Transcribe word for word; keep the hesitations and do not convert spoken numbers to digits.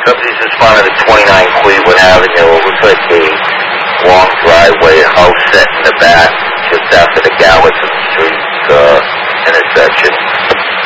Somebody's responded to twenty-nine Cleveland Avenue. It looks like a long driveway, a house set in the back, just after the Gallatin Street uh, intersection.